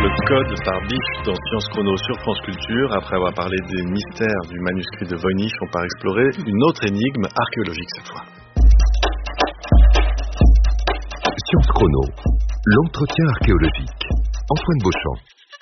le code par Biche dans Sciences Chrono sur France Culture. Après avoir parlé des mystères du manuscrit de Voynich, on part explorer une autre énigme archéologique cette fois. Sciences Chrono, l'entretien archéologique. Antoine Beauchamp.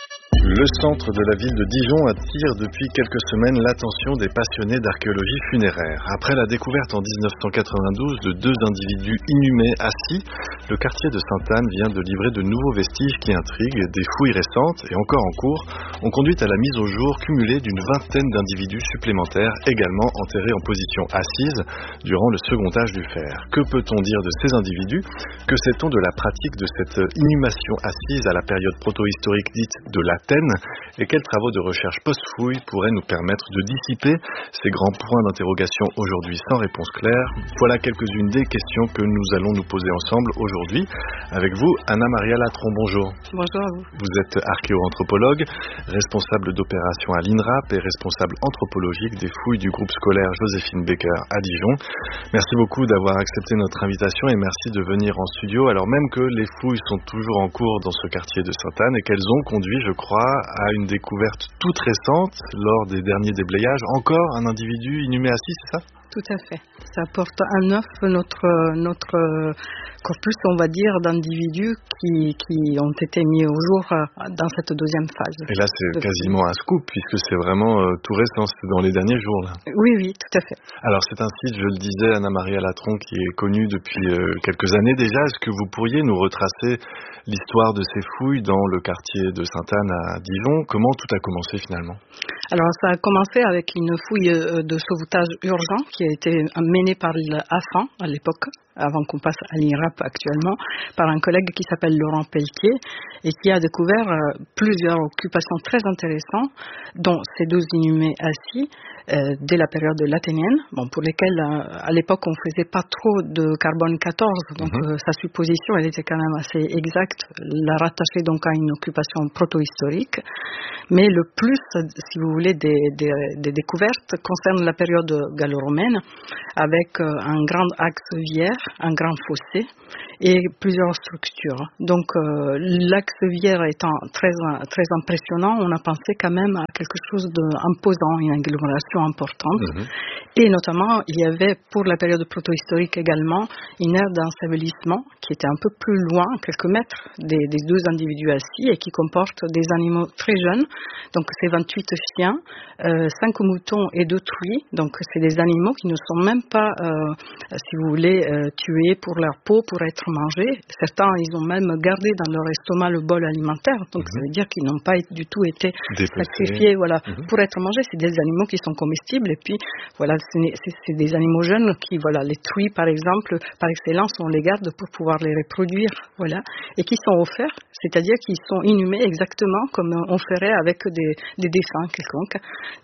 Le centre de la ville de Dijon attire depuis quelques semaines l'attention des passionnés d'archéologie funéraire. Après la découverte en 1992 de 2 individus inhumés assis, le quartier de Sainte-Anne vient de livrer de nouveaux vestiges qui intriguent. Des fouilles récentes et encore en cours ont conduit à la mise au jour cumulée d'une vingtaine d'individus supplémentaires également enterrés en position assise durant le second âge du fer. Que peut-on dire de ces individus? Que sait-on de la pratique de cette inhumation assise à la période protohistorique dite de l'Athènes? Et quels travaux de recherche post-fouille pourraient nous permettre de dissiper ces grands points d'interrogation aujourd'hui sans réponse claire? Voilà quelques-unes des questions que nous allons nous poser ensemble aujourd'hui. Avec vous, Anna-Maria Latron, bonjour. Bonjour à vous. Vous êtes archéo-anthropologue, responsable d'opérations à l'INRAP et responsable anthropologique des fouilles du groupe scolaire Joséphine Baker à Dijon. Merci beaucoup d'avoir accepté notre invitation et merci de venir en studio, alors même que les fouilles sont toujours en cours dans ce quartier de Sainte-Anne et qu'elles ont conduit, je crois, à une découverte toute récente lors des derniers déblayages. Encore un individu inhumé assis, c'est ça? Tout à fait. Ça apporte à neuf notre corpus, on va dire, d'individus qui ont été mis au jour dans cette deuxième phase. Et là, c'est quasiment un scoop, puisque c'est vraiment tout récent, c'est dans les derniers jours, là. Oui, tout à fait. Alors, c'est un site, je le disais, Anna-Maria Latron, qui est connu depuis quelques années déjà. Est-ce que vous pourriez nous retracer l'histoire de ces fouilles dans le quartier de Sainte-Anne à Dijon? Comment tout a commencé finalement? Alors, ça a commencé avec une fouille de sauvetage urgent qui a été menée par l'AFAN à l'époque, avant qu'on passe à l'INRAP actuellement, par un collègue qui s'appelle Laurent Pelletier et qui a découvert plusieurs occupations très intéressantes, dont ces 12 inhumés assis dès la période lathénienne, pour lesquels à l'époque on faisait pas trop de carbone 14, donc sa supposition elle était quand même assez exacte, la rattacher donc à une occupation protohistorique. Mais le plus, si vous voulez, des découvertes concerne la période gallo-romaine, avec un grand axe viaire, un grand fossé et plusieurs structures. Donc l'axe viaire étant très impressionnant, on a pensé quand même à quelque chose d'imposant, une agglomération importante. Et notamment, il y avait pour la période protohistorique également une aire d'ensevelissement qui était un peu plus loin, quelques mètres des 12 individus assis et qui comporte des animaux très jeunes. Donc c'est 28 chiens, 5 moutons et 2 truies. Donc c'est des animaux qui ne sont même pas, si vous voulez, tués pour leur peau, pour être mangés. Certains, ils ont même gardé dans leur estomac le bol alimentaire. Donc ça veut dire qu'ils n'ont pas du tout été sacrifiés, pour être mangés. C'est des animaux qui sont comestibles. Et puis voilà, c'est des animaux jeunes qui, les truies par exemple, par excellence, on les garde pour pouvoir les reproduire, et qui sont offerts, c'est-à-dire qu'ils sont inhumés exactement comme on ferait avec des défunts quelconques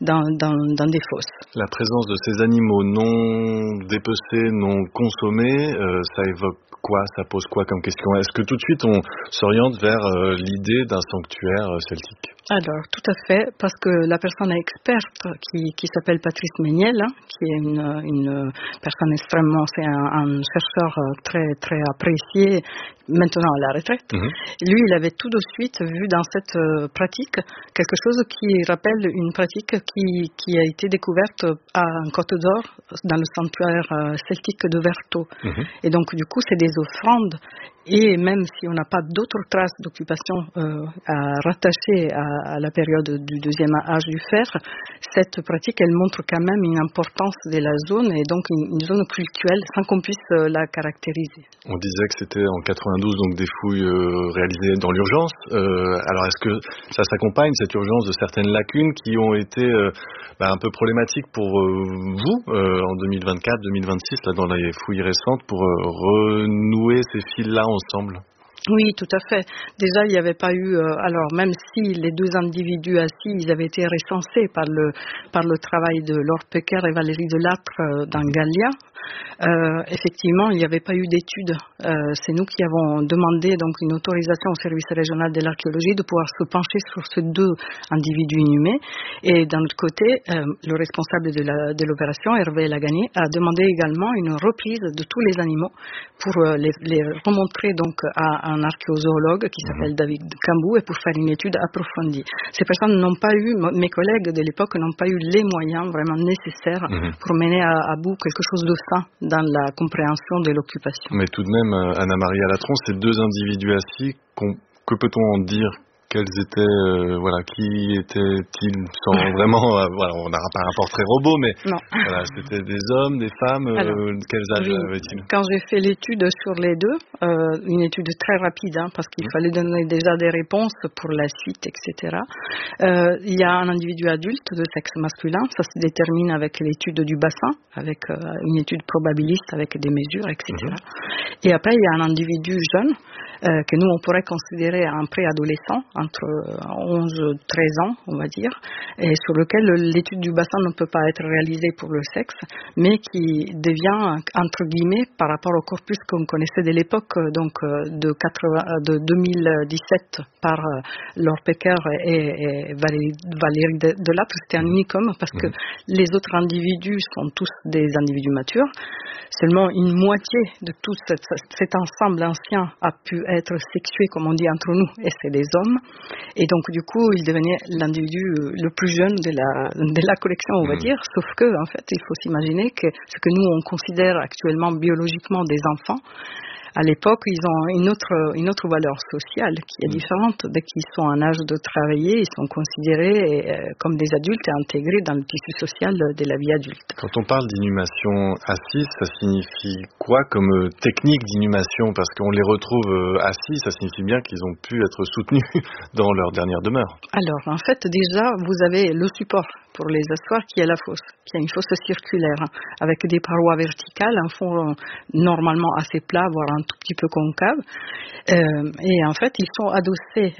dans des fosses. La présence de ces animaux non dépecés, non consommés, ça évoque quoi? Ça pose quoi comme question? Est-ce que tout de suite on s'oriente vers l'idée d'un sanctuaire celtique? Alors, tout à fait, parce que la personne experte qui s'appelle Patrice Méniel, qui est une personne extrêmement, c'est un chercheur très, très apprécié, maintenant à la retraite. Lui, il avait tout de suite vu dans cette pratique quelque chose qui rappelle une pratique qui a été découverte à Côte d'Or, dans le sanctuaire celtique de Vertot. Et donc, du coup, c'est des offrandes. Et même si on n'a pas d'autres traces d'occupation à rattacher à la période du deuxième âge du fer, cette pratique, elle montre quand même une importance de la zone et donc une zone cultuelle sans qu'on puisse la caractériser. On disait que c'était en 92 donc des fouilles réalisées dans l'urgence. Alors est-ce que ça s'accompagne, cette urgence, de certaines lacunes qui ont été un peu problématiques pour vous en 2024-2026 là dans les fouilles récentes pour renouer ces fils-là ensemble? Oui, tout à fait. Déjà, il n'y avait pas eu, alors même si les 2 individus assis, ils avaient été recensés par le travail de Laure Pecker et Valérie Delattre dans Gallia, effectivement, il n'y avait pas eu d'études. C'est nous qui avons demandé donc une autorisation au service régional de l'archéologie de pouvoir se pencher sur ces 2 individus inhumés. Et d'un autre côté, le responsable de l'opération, Hervé Lagani, a demandé également une reprise de tous les animaux pour les remontrer donc à un archéozoologue qui s'appelle David Cambou et pour faire une étude approfondie. Ces personnes n'ont pas eu, mes collègues de l'époque n'ont pas eu les moyens vraiment nécessaires pour mener à bout quelque chose de fin dans la compréhension de l'occupation. Mais tout de même, Anna-Maria Latron, ces 2 individus assis, que peut-on en dire? Quels étaient, qui étaient-ils sans vraiment, on n'a pas un portrait robot, mais voilà, c'était des hommes, des femmes, quels âges avaient-ils? Quand j'ai fait l'étude sur les 2, une étude très rapide, parce qu'il fallait donner déjà des réponses pour la suite, etc. Il y a un individu adulte de sexe masculin, ça se détermine avec l'étude du bassin, avec une étude probabiliste avec des mesures, etc. Et après, il y a un individu jeune, que nous on pourrait considérer un préadolescent, entre 11 et 13 ans, on va dire, et sur lequel l'étude du bassin ne peut pas être réalisée pour le sexe, mais qui devient, entre guillemets, par rapport au corpus qu'on connaissait de l'époque, donc de 2017 par Laure Pecker et Valérie Delattre, c'était un unicum, parce que les autres individus sont tous des individus matures. Seulement une moitié de tout cet ensemble ancien a pu être sexué, comme on dit entre nous, et c'est des hommes. Et donc, du coup, il devenait l'individu le plus jeune de la collection, on va dire. Sauf que, en fait, il faut s'imaginer que ce que nous, on considère actuellement biologiquement des enfants, à l'époque, ils ont une autre valeur sociale qui est différente. Dès qu'ils sont en âge de travailler, ils sont considérés comme des adultes et intégrés dans le tissu social de la vie adulte. Quand on parle d'inhumation assise, ça signifie quoi comme technique d'inhumation? Parce qu'on les retrouve assis, ça signifie bien qu'ils ont pu être soutenus dans leur dernière demeure. Alors, en fait, déjà, vous avez le support pour les asseoir qui est la fosse, qui est une fosse circulaire, avec des parois verticales, un fond normalement assez plat, voire un tout petit peu concave. Et en fait, ils sont adossés,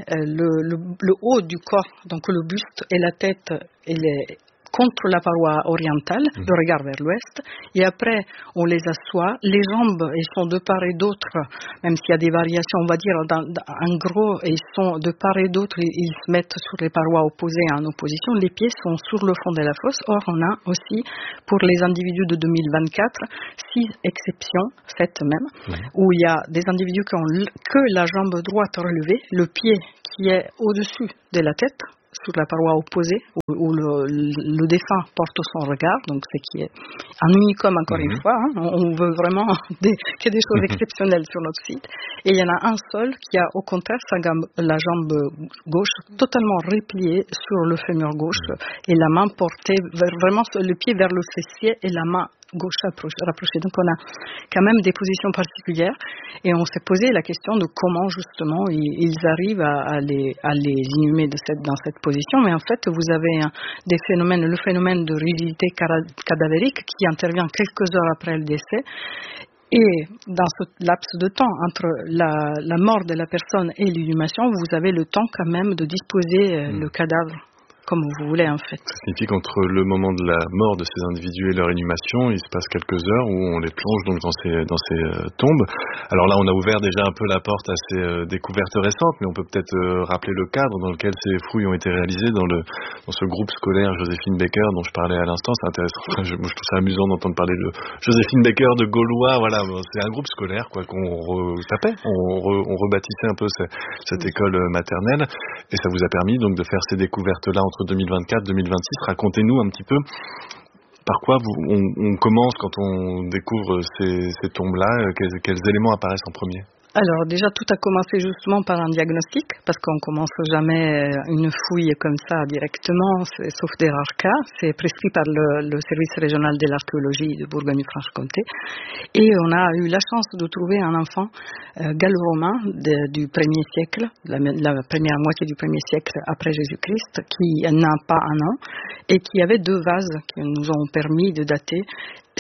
le haut du corps, donc le buste et la tête, contre la paroi orientale, le regard vers l'ouest, et après on les assoit, les jambes elles sont de part et d'autre, même s'il y a des variations, on va dire en gros, ils sont de part et d'autre, ils se mettent sur les parois opposées en opposition, les pieds sont sur le fond de la fosse. Or on a aussi, pour les individus de 2024, 6 exceptions, 7 même, où il y a des individus qui ont que la jambe droite relevée, le pied qui est au-dessus de la tête, sur la paroi opposée, où le défunt porte son regard, donc ce qui est un unicum encore une fois, on veut vraiment qu'il y ait des choses exceptionnelles sur notre site, et il y en a un seul qui a au contraire la jambe gauche totalement repliée sur le fémur gauche, et la main portée vraiment le pied vers le fessier et la main gauche rapprochée. Donc on a quand même des positions particulières et on s'est posé la question de comment justement ils arrivent à les inhumer dans cette position. Mais en fait vous avez le phénomène de rigidité cadavérique qui intervient quelques heures après le décès. Et dans ce laps de temps entre la mort de la personne et l'inhumation, vous avez le temps quand même de disposer le cadavre comme vous voulez en fait. Ça signifie qu'entre le moment de la mort de ces individus et leur inhumation, il se passe quelques heures où on les plonge donc dans ces tombes. Alors là, on a ouvert déjà un peu la porte à ces découvertes récentes, mais on peut peut-être rappeler le cadre dans lequel ces fouilles ont été réalisées dans ce groupe scolaire Joséphine Baker dont je parlais à l'instant. C'est intéressant. Je trouve ça amusant d'entendre parler de Joséphine Baker, de Gaulois. Voilà, c'est un groupe scolaire qu'on retapait, on rebâtissait un peu cette école maternelle, et ça vous a permis donc de faire ces découvertes-là entre 2024 et 2026. Racontez-nous un petit peu par quoi on commence quand on découvre ces tombes-là, quels éléments apparaissent en premier? Alors déjà tout a commencé justement par un diagnostic, parce qu'on commence jamais une fouille comme ça directement, sauf des rares cas. C'est prescrit par le service régional de l'archéologie de Bourgogne-Franche-Comté. Et on a eu la chance de trouver un enfant gallo-romain du 1er siècle, la première moitié du 1er siècle après Jésus-Christ, qui n'a pas un nom et qui avait 2 vases qui nous ont permis de dater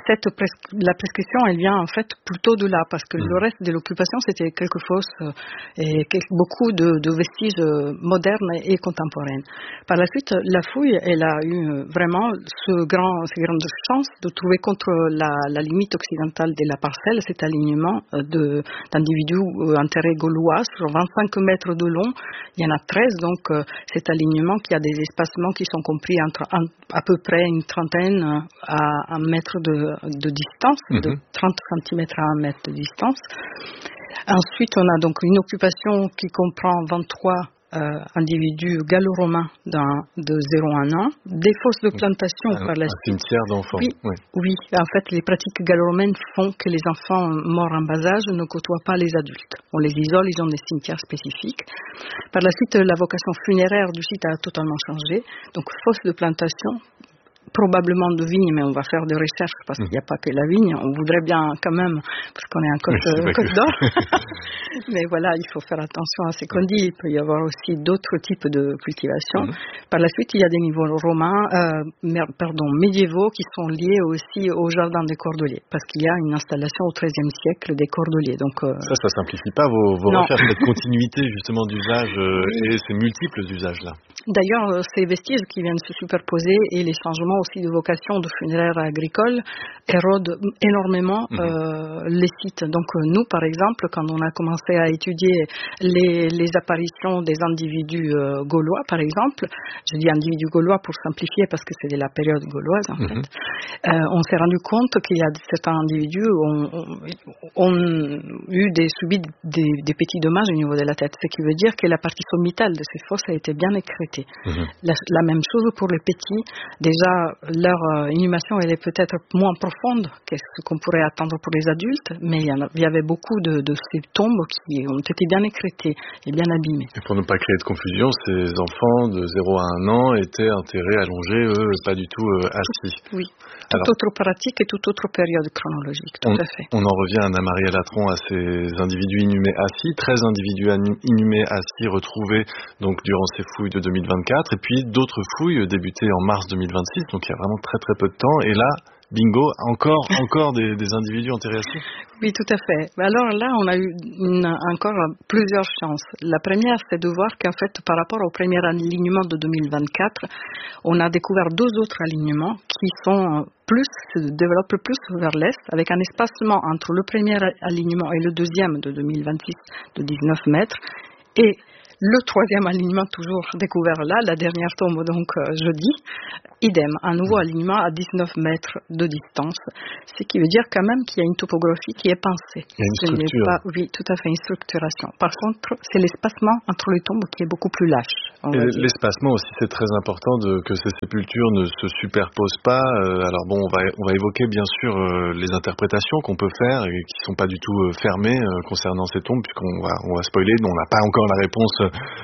la prescription, elle vient en fait plutôt de là, parce que le reste de l'occupation, c'était quelque chose et beaucoup de vestiges modernes et contemporains. Par la suite, la fouille, elle a eu vraiment cette grande chance de trouver contre la limite occidentale de la parcelle cet alignement d'individus enterrés gaulois sur 25 mètres de long. Il y en a 13, donc cet alignement qui a des espacements qui sont compris entre à peu près une trentaine à 1 mètre de distance, de 30 cm à 1 mètre de distance. Ensuite, on a donc une occupation qui comprend 23 individus gallo-romains de 0 à 1 an, des fosses de plantation par la suite. Un cimetière d'enfants. Oui, en fait, les pratiques gallo-romaines font que les enfants morts en bas âge ne côtoient pas les adultes. On les isole, ils ont des cimetières spécifiques. Par la suite, la vocation funéraire du site a totalement changé. Donc, fosses de plantation, probablement de vigne, mais on va faire des recherches parce qu'il n'y a pas que la vigne. On voudrait bien quand même, parce qu'on est en Côte d'Or. Mais voilà, il faut faire attention à ce qu'on dit. Il peut y avoir aussi d'autres types de cultivation. Par la suite, il y a des niveaux médiévaux qui sont liés aussi au jardin des Cordeliers, parce qu'il y a une installation au XIIIe siècle des Cordeliers. Donc, ça simplifie pas vos recherches, cette continuité justement d'usage et ces multiples usages-là. D'ailleurs, ces vestiges qui viennent se superposer et les changements aussi de vocation de funéraire agricole érodent énormément les sites. Donc nous, par exemple, quand on a commencé à étudier les apparitions des individus gaulois, par exemple, je dis individus gaulois pour simplifier parce que c'est de la période gauloise en fait, on s'est rendu compte qu'il y a certains individus ont subi des petits dommages au niveau de la tête, ce qui veut dire que la partie sommitale de ces fosses a été bien écrétée. La même chose pour les petits. Déjà, leur inhumation elle est peut-être moins profonde que ce qu'on pourrait attendre pour les adultes, mais il y avait beaucoup de ces tombes qui ont été bien écrétées et bien abîmées. Et pour ne pas créer de confusion, ces enfants de 0 à 1 an étaient enterrés allongés, eux, pas du tout assis. Oui, toute autre pratique et toute autre période chronologique, tout à fait. On en revient, Anna-Maria Latron, à ces individus inhumés assis, 13 individus inhumés assis retrouvés donc durant ces fouilles de 2024, et puis d'autres fouilles débutées en mars 2026, donc il y a vraiment très très peu de temps, et là, bingo, encore des individus enterrés assis. Oui, tout à fait. Alors là, on a eu encore plusieurs chances. La première, c'est de voir qu'en fait, par rapport au premier alignement de 2024, on a découvert 2 autres alignements qui se développent plus vers l'est, avec un espacement entre le premier alignement et le deuxième de 2026 de 19 mètres, et le 3e alignement toujours découvert là, la dernière tombe donc jeudi, idem, un nouveau alignement à 19 mètres de distance, ce qui veut dire quand même qu'il y a une topographie qui est pensée. Il y a une structure. Oui, tout à fait, une structuration. Par contre, c'est l'espacement entre les tombes qui est beaucoup plus lâche. Et l'espacement aussi, c'est très important que ces sépultures ne se superposent pas. Alors bon, on va évoquer bien sûr les interprétations qu'on peut faire et qui sont pas du tout fermées concernant ces tombes, puisqu'on va spoiler, on n'a pas encore la réponse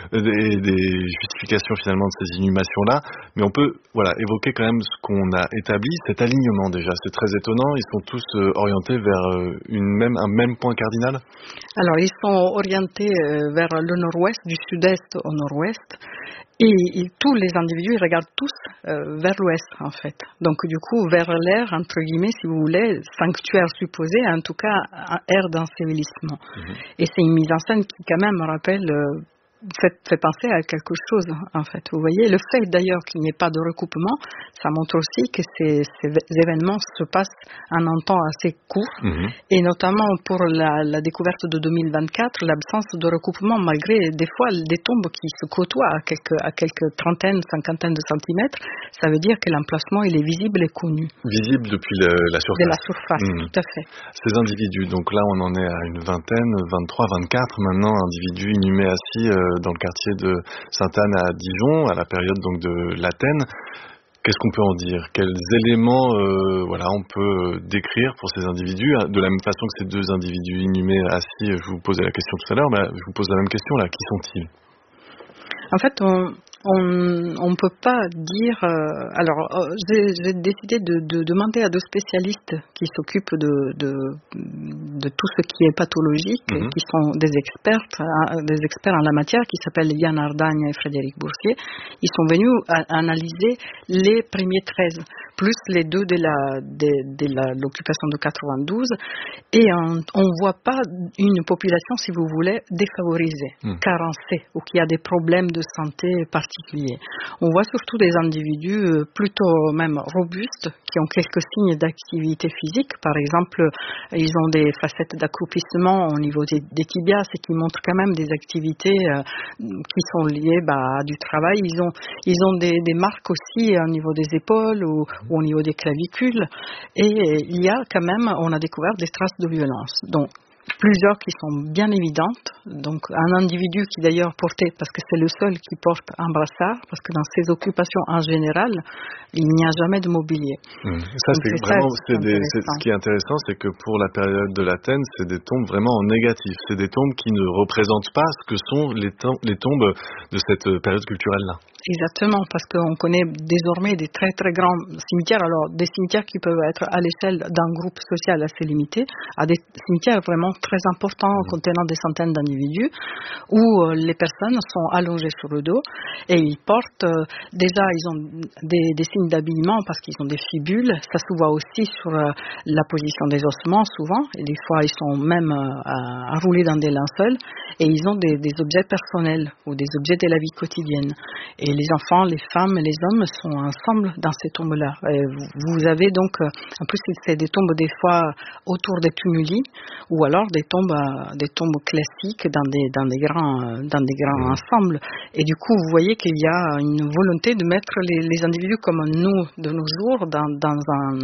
des justifications finalement de ces inhumations-là, mais on peut évoquer quand même ce qu'on a établi, cet alignement déjà, c'est très étonnant, ils sont tous orientés vers un même point cardinal. Alors ils sont orientés vers le nord-ouest, du sud-est au nord-ouest, et tous les individus ils regardent tous vers l'ouest en fait, donc du coup vers l'air entre guillemets si vous voulez, sanctuaire supposé, en tout cas un air d'ensevelissement. Et c'est une mise en scène qui quand même rappelle fait penser à quelque chose en fait. Vous voyez, le fait d'ailleurs qu'il n'y ait pas de recoupement, ça montre aussi que ces événements se passent en un temps assez court, et notamment pour la découverte de 2024, l'absence de recoupement malgré des fois des tombes qui se côtoient à quelques trentaines, cinquantaines de centimètres, ça veut dire que l'emplacement il est visible et connu. Visible depuis la surface. De la surface, tout à fait. Ces individus, donc là on en est à une vingtaine, 23, 24 maintenant, individus inhumés assis dans le quartier de Sainte-Anne à Dijon, à la période donc de l'Athènes. Qu'est-ce qu'on peut en dire? Quels éléments on peut décrire pour ces individus? De la même façon que ces 2 individus inhumés assis, je vous posais la question tout à l'heure, je vous pose la même question là, qui sont-ils? En fait, On ne peut pas dire. J'ai décidé de demander à deux spécialistes qui s'occupent de tout ce qui est pathologique, qui sont des experts en la matière, qui s'appellent Yann Ardagne et Frédéric Boursier. Ils sont venus analyser les premiers 13, plus les deux de l'occupation de 92, et on ne voit pas une population, si vous voulez, défavorisée, carencée, ou qui a des problèmes de santé particuliers. On voit surtout des individus plutôt même robustes, qui ont quelques signes d'activité physique. Par exemple, ils ont des facettes d'accroupissement au niveau des tibias, et qui montrent quand même des activités qui sont liées à du travail. Ils ont des marques aussi au niveau des épaules ou au niveau des clavicules. Et il y a quand même, on a découvert des traces de violence. Donc, plusieurs qui sont bien évidentes. Donc, un individu qui d'ailleurs portait, parce que c'est le seul qui porte un brassard, parce que dans ses occupations en général, il n'y a jamais de mobilier. Ça, donc, c'est vraiment, ce qui est intéressant, c'est que pour la période de l'Athènes, c'est des tombes vraiment en négatif. C'est des tombes qui ne représentent pas ce que sont les tombes de cette période culturelle-là. Exactement, parce qu'on connaît désormais des très très grands cimetières, alors des cimetières qui peuvent être à l'échelle d'un groupe social assez limité, à des cimetières vraiment très importants contenant des centaines d'individus, où les personnes sont allongées sur le dos et ils portent, déjà ils ont des signes d'habillement parce qu'ils ont des fibules, ça se voit aussi sur la position des ossements souvent, et des fois ils sont même enroulés dans des linceuls, et ils ont des objets personnels ou des objets de la vie quotidienne. Et les enfants, les femmes, les hommes sont ensemble dans ces tombes-là. Et vous avez donc, en plus c'est des tombes des fois autour des tumuli, ou alors des tombes classiques dans des grands ensembles. Et du coup, vous voyez qu'il y a une volonté de mettre les individus comme nous de nos jours dans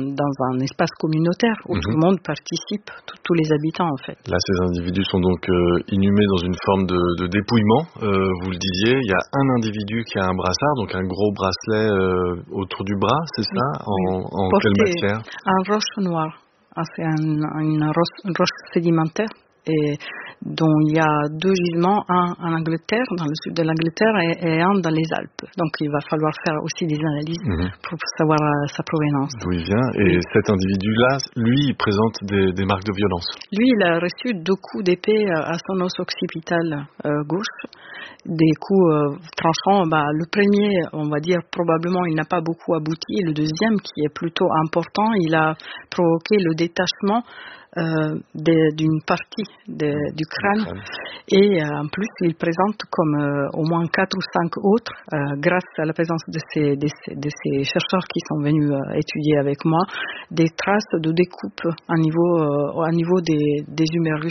un espace communautaire où tout le monde participe, tous les habitants en fait. Là, ces individus sont donc inhumés dans une forme de dépouillement. Vous le disiez, il y a un individu qui a un brassard, donc un gros bracelet autour du bras, c'est ça? En quelle matière? Un roche noire. C'est une roche sédimentaire et dont il y a deux gisements, un en Angleterre, dans le sud de l'Angleterre, et un dans les Alpes. Donc il va falloir faire aussi des analyses pour savoir sa provenance. D'où il vient. Et cet individu-là, lui, il présente des marques de violence. Lui, il a reçu 2 coups d'épée à son os occipital gauche. Des coups tranchants. Le premier, on va dire, probablement, il n'a pas beaucoup abouti. Le deuxième, qui est plutôt important, il a provoqué le détachement d'une partie du crâne. Et en plus, il présente comme au moins 4 ou 5 autres, grâce à la présence de ces chercheurs qui sont venus étudier avec moi, des traces de découpe au niveau des humérus.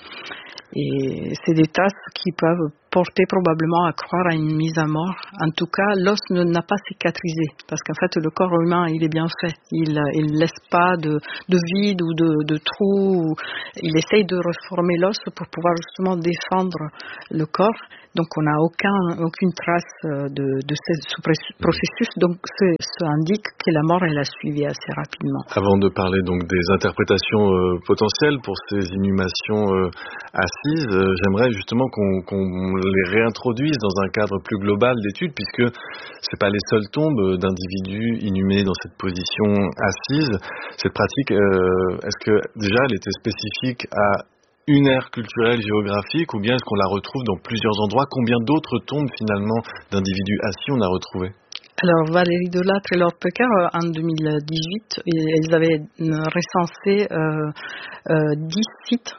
Et c'est des traces qui peuvent porter probablement à croire à une mise à mort. En tout cas, l'os n'a pas cicatrisé, parce qu'en fait, le corps humain, il est bien fait. Il laisse pas de vide ou de trou. Il essaye de reformer l'os pour pouvoir justement défendre le corps. Donc, on n'a aucune trace de ce processus. Donc, ça indique que la mort, elle a suivi assez rapidement. Avant de parler donc des interprétations potentielles pour ces inhumations assises, j'aimerais justement qu'on les réintroduise dans un cadre plus global d'études, puisque c'est pas les seules tombes d'individus inhumés dans cette position assise. Cette pratique, est-ce que déjà elle était spécifique à une aire culturelle géographique, ou bien est-ce qu'on la retrouve dans plusieurs endroits? Combien d'autres tombes finalement d'individus assis on a retrouvé? Alors Valérie Delattre et Laure Pecker, en 2018, ils avaient recensé 10 sites,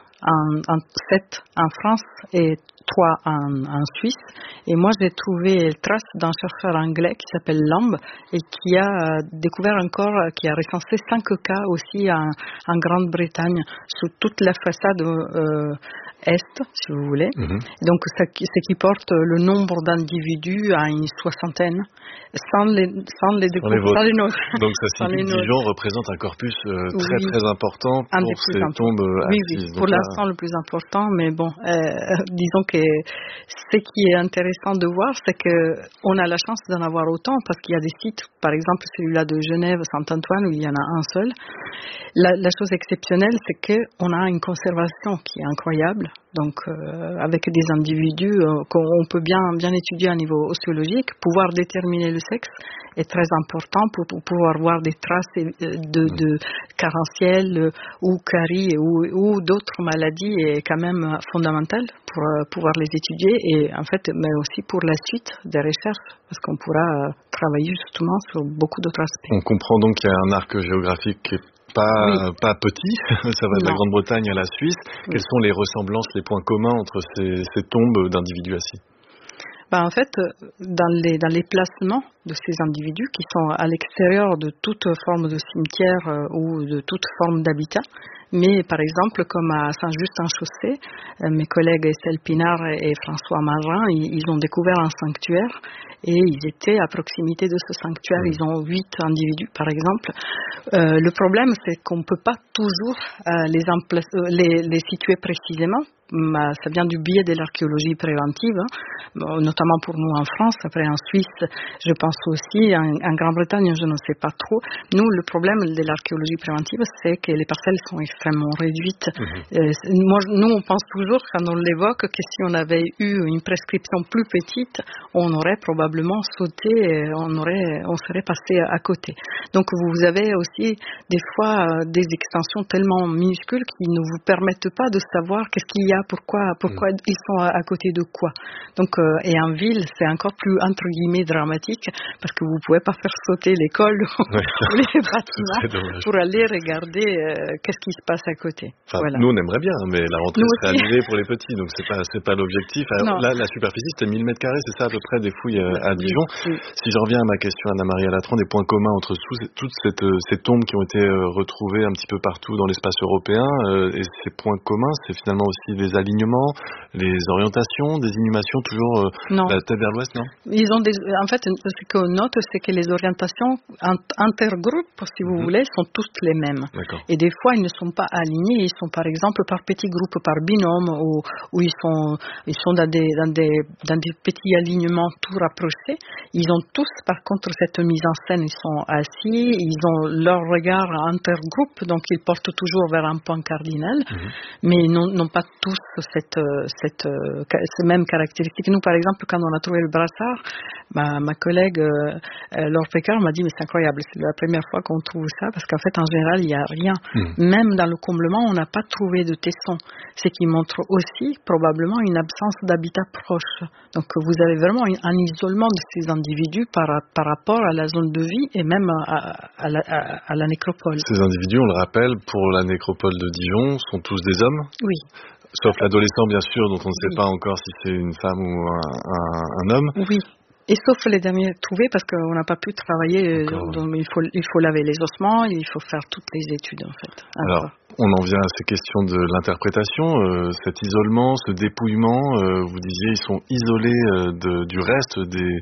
7 en France et 3 en Suisse. Et moi, j'ai trouvé trace d'un chercheur anglais qui s'appelle Lamb et qui a découvert qui a recensé 5 cas aussi en Grande-Bretagne sur toute la façade est, si vous voulez. Donc, ce qui porte le nombre d'individus à une 60aine, sans les nôtres. Donc, ça signifie que Dijon représente un corpus très important pour ces tombes assises. Oui, pour l'instant, le plus important, mais bon, disons que ce qui est intéressant de voir, c'est qu'on a la chance d'en avoir autant, parce qu'il y a des sites, par exemple celui-là de Genève, Saint-Antoine, où il y en a un seul. La chose exceptionnelle, c'est qu'on a une conservation qui est incroyable. Donc, avec des individus qu'on peut bien étudier à niveau ostéologique, pouvoir déterminer le sexe est très important pour pouvoir voir des traces de carentiel ou carie ou d'autres maladies est quand même fondamental pour pouvoir les étudier et en fait, mais aussi pour la suite des recherches parce qu'on pourra travailler justement sur beaucoup d'autres aspects. On comprend donc qu'il y a un arc géographique qui est pas petit, ça va de la Grande-Bretagne à la Suisse. Oui. Quelles sont les ressemblances, les points communs entre ces tombes d'individus assis? En fait, dans les placements de ces individus qui sont à l'extérieur de toute forme de cimetière ou de toute forme d'habitat, mais par exemple comme à Saint-Just-en-Chaussée, mes collègues Estelle Pinard et François Marin, ils ont découvert un sanctuaire et ils étaient à proximité de ce sanctuaire. Ils ont 8 individus par exemple. Le problème c'est qu'on ne peut pas toujours les situer précisément. Ça vient du biais de l'archéologie préventive, notamment pour nous en France. Après en Suisse, je pense aussi. En Grande-Bretagne, je ne sais pas trop. Nous, le problème de l'archéologie préventive, c'est que les parcelles sont extrêmement réduites. Nous, on pense toujours, quand on l'évoque, que si on avait eu une prescription plus petite, on aurait probablement sauté, on serait passé à côté. Donc, vous avez aussi des fois des extensions tellement minuscules qui ne vous permettent pas de savoir qu'est-ce qu'il y a. Pourquoi ils sont à côté de quoi. Donc, et en ville, c'est encore plus, entre guillemets, dramatique, parce que vous ne pouvez pas faire sauter l'école ou les bâtiments pour aller regarder qu'est-ce qui se passe à côté. Enfin, voilà. Nous, on aimerait bien, mais la rentrée serait annulée pour les petits, donc c'est pas l'objectif. Alors, là, la superficie, c'était 1000 m², c'est ça à peu près des fouilles à Dijon. Oui. Si je reviens à ma question, Anna-Maria Latran, des points communs entre toutes ces tombes qui ont été retrouvées un petit peu partout dans l'espace européen, et ces points communs, c'est finalement aussi les alignements, les orientations, des inhumations toujours la tête vers l'ouest, non? Ils ont en fait, ce qu'on note, c'est que les orientations intergroupes, si vous voulez, sont toutes les mêmes. Et des fois, ils ne sont pas alignés. Ils sont, par exemple, par petits groupes, par binôme, où ils sont dans des petits alignements tout rapprochés. Ils ont tous, par contre, cette mise en scène. Ils sont assis, ils ont leur regard intergroupe, donc ils portent toujours vers un point cardinal, mais n'ont pas tous ces mêmes caractéristiques. Nous, par exemple, quand on a trouvé le brassard, ma collègue Laure Pécard m'a dit mais c'est incroyable, c'est la première fois qu'on trouve ça, parce qu'en fait, en général, il n'y a rien. Même dans le comblement, on n'a pas trouvé de tesson. Ce qui montre aussi, probablement, une absence d'habitat proche. Donc, vous avez vraiment un isolement de ces individus par rapport à la zone de vie et même à la nécropole. Ces individus, on le rappelle, pour la nécropole de Dijon, sont tous des hommes? Oui. Sauf l'adolescent, bien sûr, dont on ne sait pas encore si c'est une femme ou un homme. Oui. Et sauf les derniers trouvés, parce qu'on n'a pas pu travailler, donc il faut laver les ossements, il faut faire toutes les études, en fait. Alors, on en vient à ces questions de l'interprétation, cet isolement, ce dépouillement, vous disiez, ils sont isolés du reste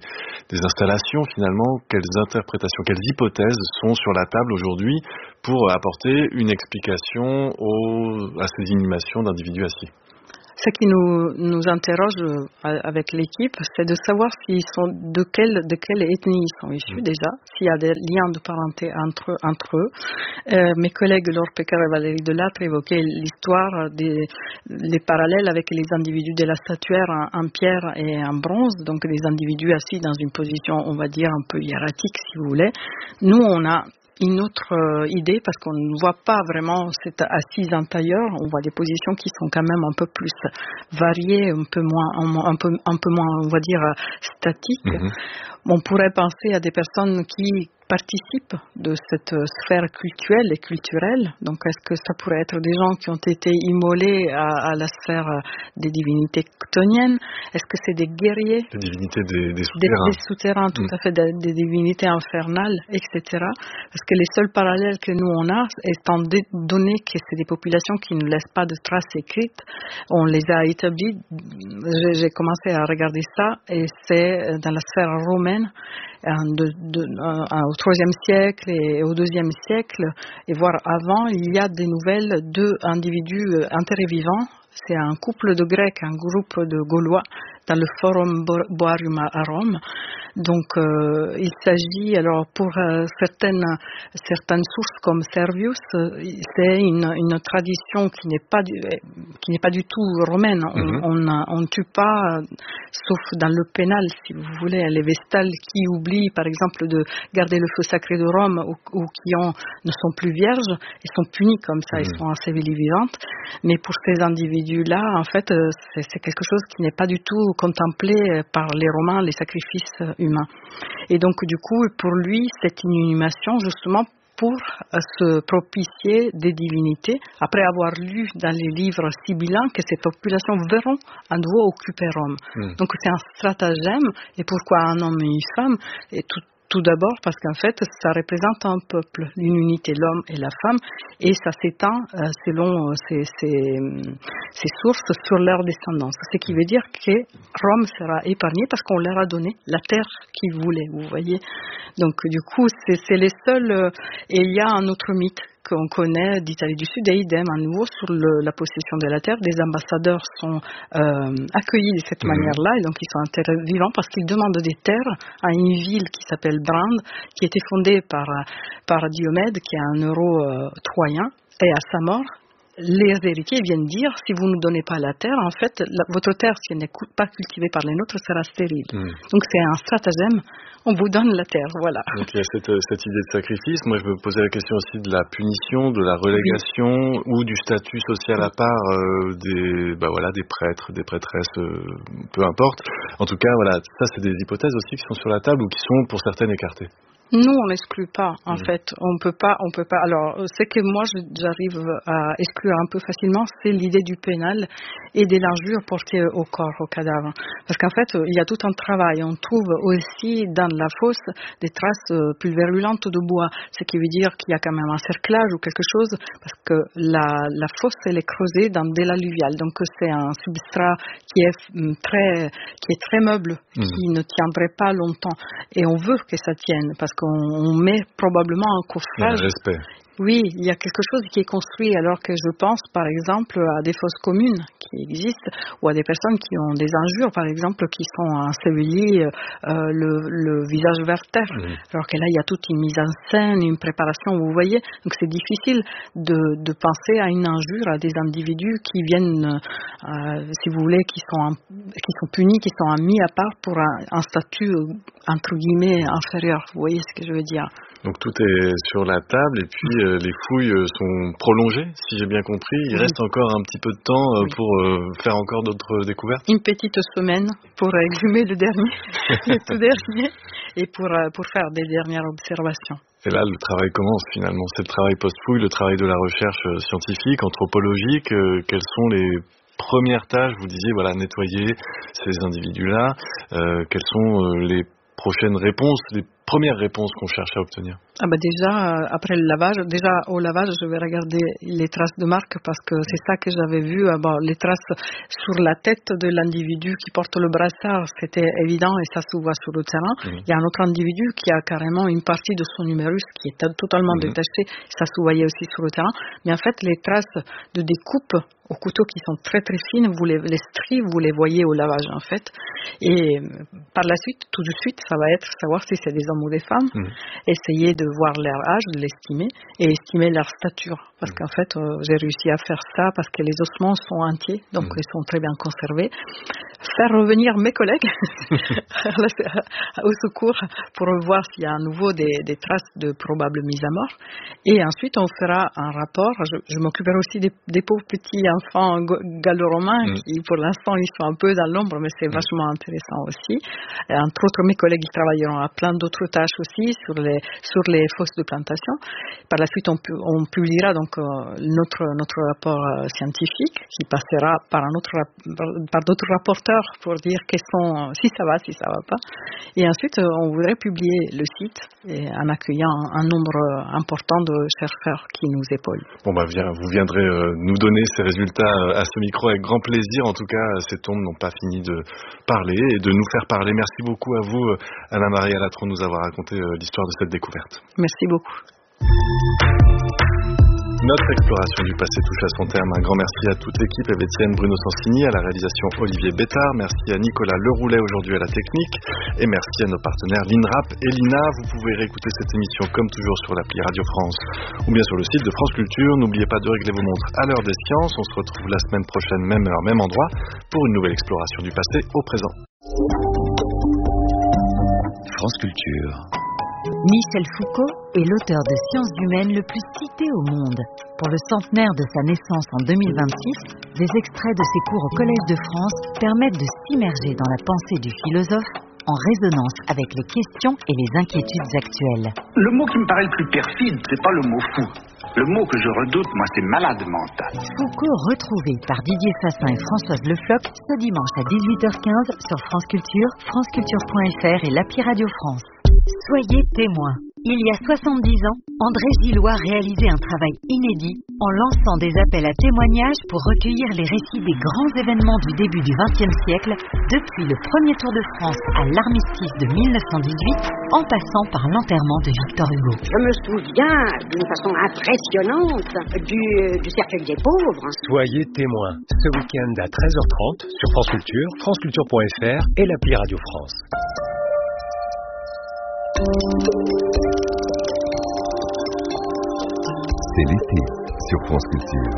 des installations, finalement. Quelles interprétations, quelles hypothèses sont sur la table aujourd'hui pour apporter une explication à ces inhumations d'individus assis? Ce qui nous interroge avec l'équipe, c'est de savoir s'ils sont de quelle ethnie ils sont issus déjà, s'il y a des liens de parenté entre eux. Mes collègues Laure Pécard et Valérie Delattre évoquaient l'histoire les parallèles avec les individus de la statuaire en pierre et en bronze, donc des individus assis dans une position, on va dire, un peu hiératique, si vous voulez. Nous, on a une autre idée, parce qu'on ne voit pas vraiment cette assise en tailleur, on voit des positions qui sont quand même un peu plus variées, un peu moins, on va dire, statiques. On pourrait penser à des personnes qui participent de cette sphère cultuelle et culturelle. Donc, est-ce que ça pourrait être des gens qui ont été immolés à la sphère des divinités chthoniennes? Est-ce que c'est des guerriers? Des divinités des souterrains. Des souterrains, tout à fait, des divinités infernales, etc. Parce que les seuls parallèles que nous on a, étant donné que c'est des populations qui ne laissent pas de traces écrites, on les a établis. J'ai commencé à regarder ça, et c'est dans la sphère romaine, au IIIe siècle et au IIe siècle, et voire avant, il y a des nouvelles d'individus enterrés vivants. C'est un couple de Grecs, un groupe de Gaulois, dans le Forum Boarium à Rome. Donc, il s'agit, alors pour certaines sources comme Servius, c'est une tradition qui n'est pas du tout romaine. On ne tue pas, sauf dans le pénal, si vous voulez, les vestales qui oublient, par exemple, de garder le feu sacré de Rome ou qui ne sont plus vierges, ils sont punis comme ça, ils sont ensevelis vivantes. Mais pour ces individus-là, en fait, c'est quelque chose qui n'est pas du tout contemplé par les Romains, les sacrifices humains. Et donc, du coup, pour lui, c'est une inhumation justement pour se propitier des divinités, après avoir lu dans les livres sibyllins que ces populations verront à nouveau occuper Rome. Donc, c'est un stratagème. Et pourquoi un homme et une femme? Et tout d'abord parce qu'en fait, ça représente un peuple, une unité, l'homme et la femme, et ça s'étend selon ces sources sur leur descendance. Ce qui veut dire que Rome sera épargnée parce qu'on leur a donné la terre qu'ils voulaient, vous voyez. Donc du coup, c'est les seuls... et il y a un autre mythe qu'on connaît d'Italie du Sud, et idem à nouveau sur la possession de la terre. Des ambassadeurs sont accueillis de cette manière-là, et donc ils sont intérêts vivants parce qu'ils demandent des terres à une ville qui s'appelle Brande, qui a été fondée par Diomède, qui est un euro-troyen, et à sa mort, les héritiers viennent dire, si vous ne nous donnez pas la terre, en fait, votre terre, si elle n'est pas cultivée par les nôtres, sera stérile. Donc c'est un stratagème, on vous donne la terre, voilà. Donc il y a cette idée de sacrifice. Moi, je me posais la question aussi de la punition, de la relégation ou du statut social à part des prêtres, des prêtresses, peu importe. En tout cas, voilà, ça c'est des hypothèses aussi qui sont sur la table ou qui sont pour certaines écartées. Nous, on n'exclut pas, en fait. On peut pas. Alors, ce que moi, j'arrive à exclure un peu facilement, c'est l'idée du pénal et des largures portées au corps, au cadavre. Parce qu'en fait, il y a tout un travail. On trouve aussi dans la fosse des traces pulvérulentes de bois. Ce qui veut dire qu'il y a quand même un cerclage ou quelque chose, parce que la fosse, elle est creusée dans de l'alluvial. Donc, c'est un substrat qui est très meuble, qui ne tiendrait pas longtemps. Et on veut que ça tienne, parce qu'on met probablement un coffrage. Il y a un respect. Oui, il y a quelque chose qui est construit, alors que je pense par exemple à des fosses communes qui existent ou à des personnes qui ont des injures, par exemple, qui sont ensevelies le visage vers terre. Alors que là, il y a toute une mise en scène, une préparation, vous voyez. Donc c'est difficile de penser à une injure à des individus qui viennent, si vous voulez, qui sont punis, qui sont mis à part pour un statut, entre guillemets, inférieur. Vous voyez ce que je veux dire? Donc tout est sur la table et puis les fouilles sont prolongées, si j'ai bien compris. Il reste encore un petit peu de temps pour faire encore d'autres découvertes. Une petite semaine pour exhumer le tout dernier, et pour faire des dernières observations. Et là, le travail commence finalement. C'est le travail post-fouille, le travail de la recherche scientifique, anthropologique. Quelles sont les premières tâches? Vous disiez, voilà, nettoyer ces individus-là. Quelles sont les prochaines réponses, les premières réponses qu'on cherche à obtenir? Déjà, après le lavage, au lavage, je vais regarder les traces de marque parce que c'est ça que j'avais vu. Les traces sur la tête de l'individu qui porte le brassard, c'était évident et ça se voit sur le terrain. Il y a un autre individu qui a carrément une partie de son humérus qui est totalement détachée, ça se voyait aussi sur le terrain. Mais en fait, les traces de découpe au couteau qui sont très très fines, les stries, vous les voyez au lavage en fait. Et par la suite, tout de suite, ça va être savoir si c'est des hommes ou des femmes, essayer de voir leur âge, de l'estimer et estimer leur stature. Parce qu'en fait, j'ai réussi à faire ça parce que les ossements sont entiers, donc ils sont très bien conservés. Faire revenir mes collègues au secours pour voir s'il y a à nouveau des traces de probable mise à mort. Et ensuite, on fera un rapport. Je m'occuperai aussi des pauvres petits enfants gallo-romains qui, pour l'instant, ils sont un peu dans l'ombre, mais c'est vachement intéressant aussi. Et entre autres, mes collègues ils travailleront à plein d'autres tâches aussi sur les fosses de plantation. Par la suite, on publiera donc notre rapport scientifique qui passera par d'autres rapporteurs pour dire si ça va pas. Et ensuite, on voudrait publier le site en accueillant un nombre important de chercheurs qui nous épaulent. Vous viendrez nous donner ces résultats à ce micro avec grand plaisir. En tout cas, ces tombes n'ont pas fini de parler et de nous faire parler. Merci beaucoup à vous, Anna-Marie Alatron, de nous avoir raconté l'histoire de cette découverte. Merci beaucoup. Notre exploration du passé touche à son terme. Un grand merci à toute l'équipe, avec Étienne Bruno Sansini, à la réalisation Olivier Bétard, merci à Nicolas Leroulet aujourd'hui à la technique, et merci à nos partenaires l'INRAP et l'INA. Vous pouvez réécouter cette émission comme toujours sur l'appli Radio France ou bien sur le site de France Culture. N'oubliez pas de régler vos montres à l'heure des sciences. On se retrouve la semaine prochaine, même heure, même endroit, pour une nouvelle exploration du passé au présent. France Culture. Michel Foucault est l'auteur de sciences humaines le plus cité au monde. Pour le centenaire de sa naissance en 2026, des extraits de ses cours au Collège de France permettent de s'immerger dans la pensée du philosophe en résonance avec les questions et les inquiétudes actuelles. Le mot qui me paraît le plus perfide, c'est pas le mot fou. Le mot que je redoute, moi, c'est malade mental. Foucault retrouvé par Didier Fassin et Françoise Le Floch ce dimanche à 18h15 sur France Culture, franceculture.fr et l'appli Radio France. Soyez témoins. Il y a 70 ans, André Gillois réalisait un travail inédit en lançant des appels à témoignages pour recueillir les récits des grands événements du début du XXe siècle, depuis le premier Tour de France à l'armistice de 1918, en passant par l'enterrement de Victor Hugo. Je me souviens d'une façon impressionnante du cercueil des pauvres. Soyez témoins ce week-end à 13h30 sur France Culture, franceculture.fr et l'appli Radio France. C'est l'été sur France Culture.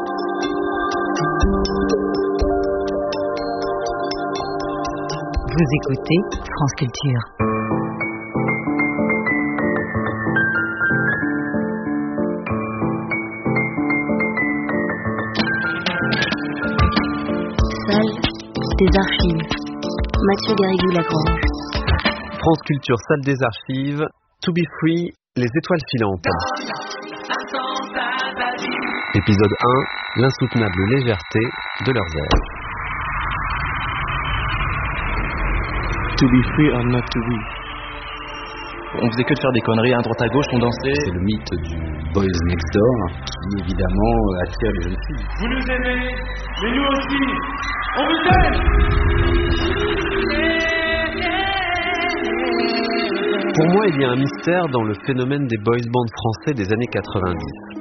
Vous écoutez France Culture. Salle des archives. Mathieu Garrigou-Lagrange. France Culture, salle des archives. To be free, les étoiles filantes. Épisode 1, l'insoutenable légèreté de leurs airs. To be free or not to be. On faisait que de faire des conneries à droite à gauche, on dansait. C'est le mythe du Boys Next Door qui évidemment attire les jeunes filles. Vous nous aimez, mais nous aussi, on vous aime. Pour moi, il y a un mystère dans le phénomène des boys bands français des années 90.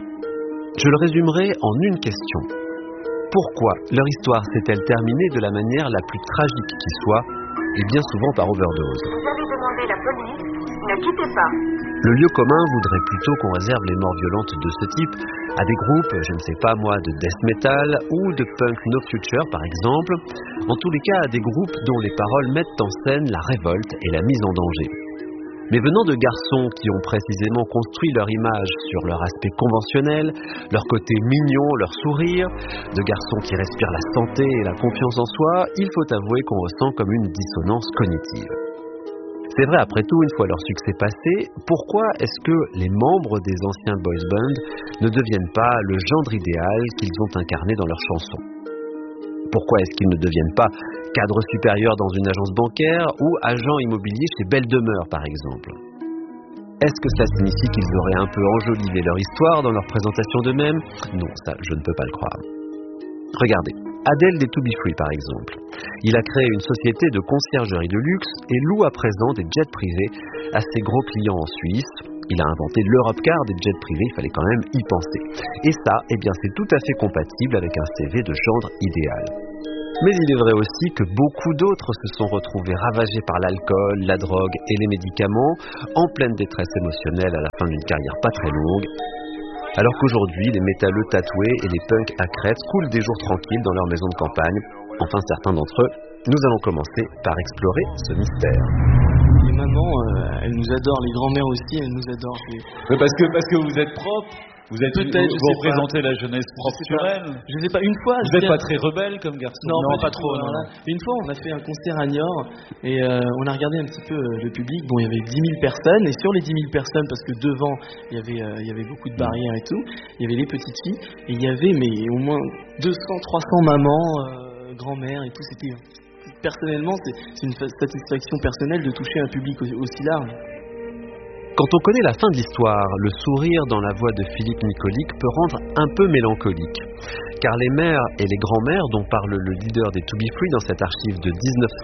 Je le résumerai en une question. Pourquoi leur histoire s'est-elle terminée de la manière la plus tragique qui soit, et bien souvent par overdose? Vous avez demandé la police, ne quittez pas. Le lieu commun voudrait plutôt qu'on réserve les morts violentes de ce type à des groupes, je ne sais pas moi, de death metal ou de punk no future par exemple, en tous les cas à des groupes dont les paroles mettent en scène la révolte et la mise en danger. Mais venant de garçons qui ont précisément construit leur image sur leur aspect conventionnel, leur côté mignon, leur sourire, de garçons qui respirent la santé et la confiance en soi, il faut avouer qu'on ressent comme une dissonance cognitive. C'est vrai, après tout, une fois leur succès passé, pourquoi est-ce que les membres des anciens boys bands ne deviennent pas le gendre idéal qu'ils ont incarné dans leurs chansons? Pourquoi est-ce qu'ils ne deviennent pas cadres supérieurs dans une agence bancaire ou agents immobiliers chez Belle Demeure, par exemple? Est-ce que cela signifie qu'ils auraient un peu enjolivé leur histoire dans leur présentation d'eux-mêmes? Non, ça, je ne peux pas le croire. Regardez, Adèle des To Be Free, par exemple. Il a créé une société de conciergerie de luxe et loue à présent des jets privés à ses gros clients en Suisse. Il a inventé l'Europecar des jets privés, il fallait quand même y penser. Et ça, eh bien, c'est tout à fait compatible avec un CV de gendre idéal. Mais il est vrai aussi que beaucoup d'autres se sont retrouvés ravagés par l'alcool, la drogue et les médicaments, en pleine détresse émotionnelle à la fin d'une carrière pas très longue. Alors qu'aujourd'hui, les métalleux tatoués et les punks à crête coulent des jours tranquilles dans leur maison de campagne. Enfin, certains d'entre eux, nous allons commencer par explorer ce mystère. Les mamans, elles nous adorent, les grand-mères aussi, elles nous adorent. Mais parce que vous êtes propre. Vous représentez la jeunesse propre sur elle. Je sais pas, une fois... Vous n'êtes pas très rebelle comme garçon? Non, pas trop. Non. Une fois, on a fait un concert à Niort et on a regardé un petit peu le public. Bon, il y avait 10 000 personnes et sur les 10 000 personnes, parce que devant, il y avait beaucoup de barrières et tout, il y avait les petites filles et il y avait au moins 200, 300 mamans, grand-mères et tout. C'était... Personnellement, c'est une satisfaction personnelle de toucher un public aussi large. Quand on connaît la fin de l'histoire, le sourire dans la voix de Philippe Nicolic peut rendre un peu mélancolique. Car les mères et les grands-mères dont parle le leader des To Be Free dans cette archive de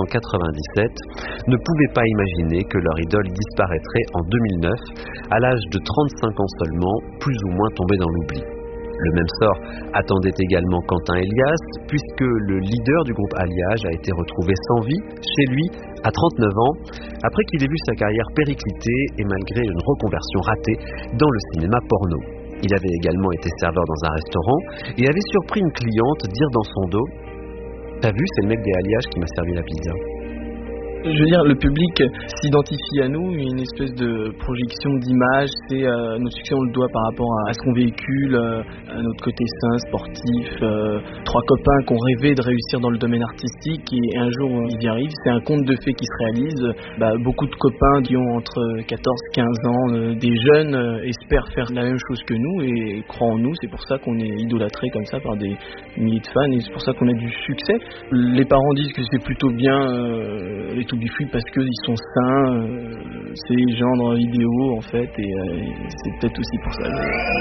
1997 ne pouvaient pas imaginer que leur idole disparaîtrait en 2009, à l'âge de 35 ans seulement, plus ou moins tombée dans l'oubli. Le même sort attendait également Quentin Elias, puisque le leader du groupe Alliage a été retrouvé sans vie, chez lui, à 39 ans, après qu'il ait vu sa carrière péricliter et malgré une reconversion ratée dans le cinéma porno. Il avait également été serveur dans un restaurant et avait surpris une cliente dire dans son dos « T'as vu, c'est le mec des Alliages qui m'a servi la pizza ». Je veux dire, le public s'identifie à nous, une espèce de projection d'image, c'est notre succès, on le doit par rapport à ce qu'on véhicule, à notre côté sain, sportif, trois copains qui ont rêvé de réussir dans le domaine artistique et un jour ils y arrivent, c'est un conte de fées qui se réalise. Beaucoup de copains qui ont entre 14 et 15 ans, des jeunes, espèrent faire la même chose que nous et croient en nous, c'est pour ça qu'on est idolâtrés comme ça par des milliers de fans et c'est pour ça qu'on a du succès. Les parents disent que c'est plutôt bien les To Be Free parce qu'ils sont sains, c'est les gendres idéaux en fait et c'est peut-être aussi pour ça.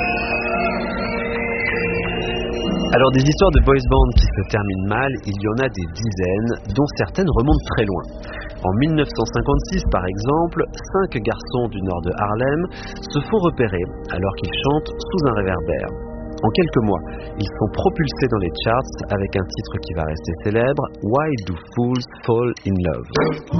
Alors des histoires de boys band qui se terminent mal, il y en a des dizaines, dont certaines remontent très loin. En 1956 par exemple, 5 garçons du nord de Harlem se font repérer alors qu'ils chantent sous un réverbère. En quelques mois, ils sont propulsés dans les charts avec un titre qui va rester célèbre, Why Do Fools Fall in Love?